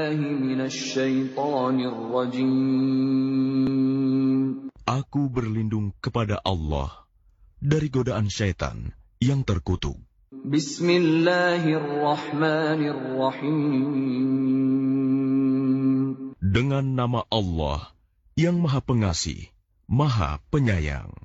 Aku berlindung kepada Allah dari godaan syaitan yang terkutuk. Bismillahirrahmanirrahim. Dengan nama Allah yang Maha Pengasih, Maha Penyayang.